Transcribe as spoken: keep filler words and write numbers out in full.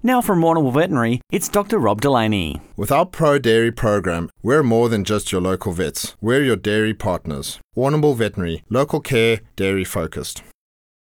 Now from Warrnambool Veterinary, it's Doctor Rob Delaney. With our Pro Dairy program, we're more than just your local vets. We're your dairy partners. Warrnambool Veterinary, local care, dairy focused.